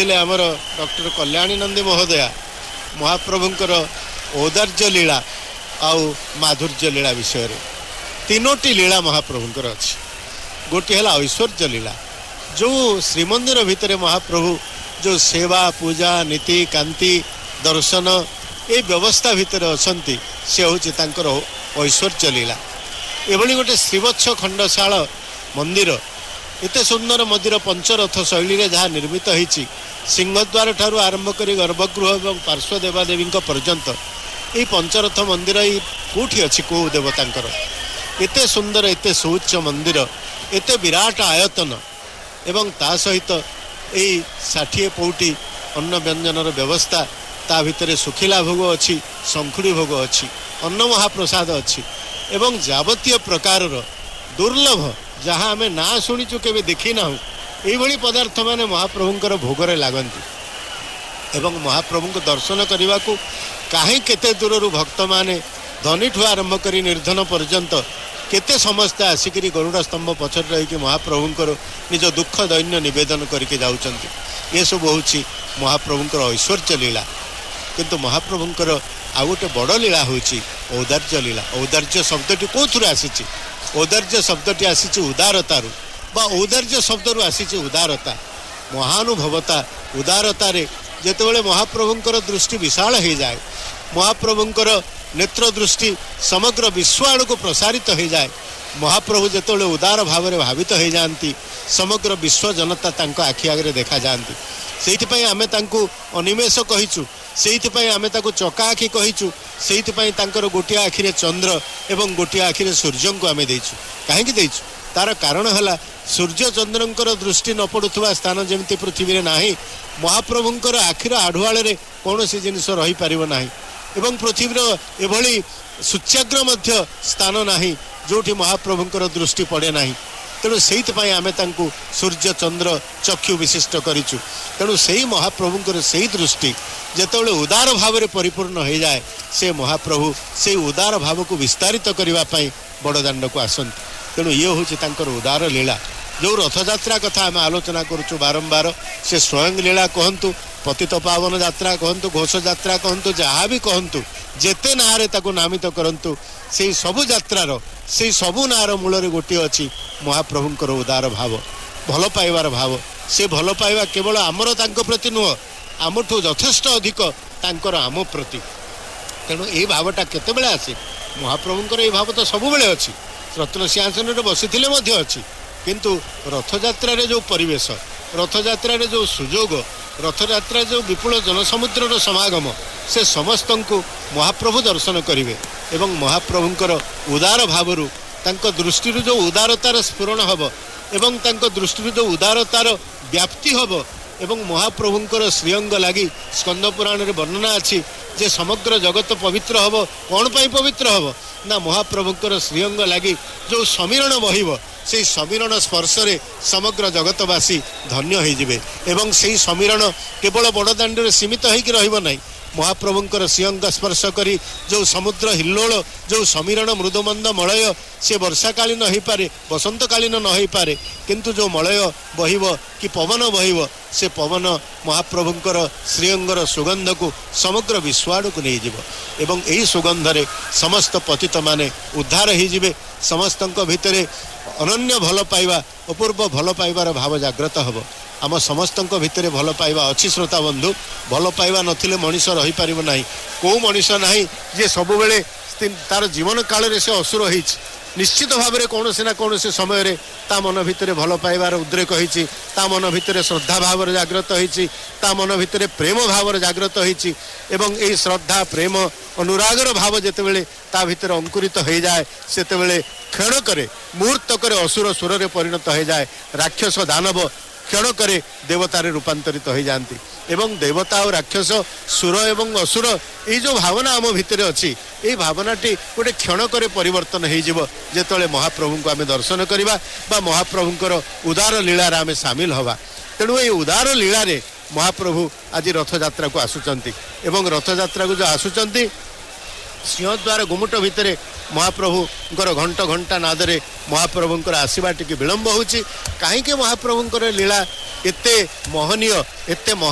कहते आमर डॉक्टर कल्याणी नंदी महोदया महाप्रभुंकर औदार्य लीला आउ माधुर्य लीला विषय रे तीनोटी लीला महाप्रभुंकर अच्छी गोटे है ऐश्वर्य लीला जो श्रीमंदिर भितर महाप्रभु जो सेवा पूजा नीति कांति दर्शन ये व्यवस्था भितर अछंती से हूँ ऐश्वर्य लीला एभली गोटे श्रीवत्स खंडशाल मंदिर एते सुंदर मंदिर पंचरथ शैली रे जहाँ निर्मित होती सिंहद्वार ठारू आरंभ कर गर्भगृह और पार्श्व देवादेवी पर्यंत ये पंचरथ मंदिर कौटी अच्छी कौ देवतांकर एते सुंदर एते सुउच्च मंदिर एते विराट आयतन एवं ता सहित यही 60 पौटी अन्न व्यंजनर व्यवस्था ता भितर सुखिला भोग अच्छी शंखुड़ी भोग अच्छी अन्न महाप्रसाद अच्छी एवं जावतीय प्रकार दुर्लभ जहाँ आम ना शुणीचु के देखी ना यही पदार्थ माने महाप्रभुंकर भोगरे लगती एवं महाप्रभु को दर्शन करने को कहीं केते दूर भक्त माने धनी ठू आरंभ कर निर्धन पर्यंत केते समस्ते आसिक गरुड़ स्तंभ पछर रही महाप्रभुंकर निज दुख दैन्य निवेदन करके जाउचंती ये सब हूँ महाप्रभुंकर ऐश्वर्य लीला किंतु महाप्रभुंकर आउ गोटे बड़ लीला हूँ औदार्य लीला औदार्य शब्दटी कौन आसी औदार्य शब्दटी आसी उदारतारू बा औदार्य शब्द आसी उदारता महानुभवता उदारता जेतेबेले महाप्रभुंकर दृष्टि विशाल हो जाए महाप्रभुंकर नेत्र दृष्टि समग्र विश्व आड़ को प्रसारित हो जाए महाप्रभु जेतेबेले उदार भाव में भावित हो जाती समग्र विश्व जनता तांको आखि आगे देखा जाती से आमे तांको अनिमेष कहीचु से आमे ताको चका आखि कहीचु से गोटे आखिरे चंद्र एवं गोटे आखिरे सूर्य को आमे देइचु काहेकि देइचु तार कारण है सूर्य चंद्रंकर दृष्टि न पड़ुवा स्थान जमी पृथ्वी में ना महाप्रभुंकर आखिर आढ़ुआल कौन सी जिनिस रही पारिबो नाही एवं पृथ्वीर एभली सूच्याग्र स्थान नाही जोठी महाप्रभुंकर दृष्टि पड़े नाही तेणु से आमे तांको सूर्य चंद्र चक्षु विशिष्ट करिचु तेणु से महाप्रभुंकर से दृष्टि जेतेबेले उदार भाव में परिपूर्ण हो जाए से महाप्रभु से उदार भाव को विस्तारित करने बड़दाण्ड को आसती तेणु ये हूँ उदार लीला जो रथयात्रा कथा आम आलोचना करुचु बारंबार से स्वयं लीला कहतु पतित पावन यात्रा कहतु घोष यात्रा कहतु जहाँ भी कहतु जेते नारे ताको नामित करंतु से सबु यात्रार से सबु नार मूल गोटे अच्छी महाप्रभुंकर उदार भाव भल पाइबार भाव से भल पाइबा केवल आमर तांको प्रति नुह आमठू यथेष्ट अधिक तांकर आम प्रति तेणु ये भावटा केतेबेले आसे महाप्रभुंकर ये भाव तो सब बेले अच्छी रत्न सिंहासन बसी अच्छी किंतु रथयात्रा जो परिवेश रथयात्रा जो सुजोग रथयात्रा जो विपुल जनसमुद्र समागम से समस्त को महाप्रभु दर्शन करेंगे एवं महाप्रभुंकर उदार भावरू तांको दृष्टि जो उदारतार स्फुरण हब एवं तांको दृष्टि जो उदारतार व्याप्ति हब एवं महाप्रभुंकर श्रीअंग लगी स्कंद पुराण रे वर्णना अच्छी जे समग्र जगत पवित्र हब कौन पाई पवित्र हब ना महाप्रभुंकर श्रीअंग लगी जो समीरण बहिब से समीरण स्पर्श रे समग्र जगतवासी धन्य होइजिबे एवं से समीरण केवल बड़दाण्ड रे सीमित होइकि रहिबो नाही महाप्रभुंकर श्रीअंग स्पर्श करी जो समुद्र हिल्लोल जो समीरण मृदुमंद मलय से वर्षाकालीन हो पारे बसंतकालीन न हो पारे किंतु जो मलय बहिब कि पवन बहिब से पवन महाप्रभुंकर श्रीअंगर सुगंध को समग्र विश्वाड़ को नहीं जीव एवं यही सुगंध रे समस्त पतित माने उद्धार हो जिवे समस्त भितर अनन्य भल पाइबा अपूर्व भल पाइबार भाव जाग्रत हब आम समस्त भितर भल पाइबा अच्छी श्रोता बंधु भल पाइबा नथिले मनीष रही पारिबो नाही को मनीष नाही जे सब बेले तार जीवन काल रे से असुर होइछि निश्चित भाव में कौन ना कौन समय रे ता मन भितर भल पाइबार उद्रेक होइछि ता मन भितर श्रद्धा भाव जाग्रत होइछि ता मन भितर प्रेम भाव जाग्रत होइछि एवं एई श्रद्धा प्रेम अनुरागर भाव जेतेबेले ता भितर अंकुरित हो जाए सेतेबेले क्षणकरे मुहूर्तकरे असुर सुर रे परिणत हो जाए राक्षस दानव क्षणकरे देवतारे रूपांतरित हो जाती एवं देवता और राक्षस सुर एवं असुर ये जो भावना आम भितर अच्छी ये भावनाटी गोटे क्षणकरे परिवर्तन हो जेतले महाप्रभु को आम दर्शन करवा बा महाप्रभुंकर उदार लीलार आम सामिल हवा तेणु ये उदार लीलारे महाप्रभु आज रथयात्रा को आसुचंती एवं रथयात्रा को जो आसुचंती सिंहद्वार गुमुट भितर महाप्रभुंकर घंट घंटा नादरे महाप्रभुंकर आसवा टिके विलंब होची कहीं महाप्रभुंकर लीला एते महनीय एते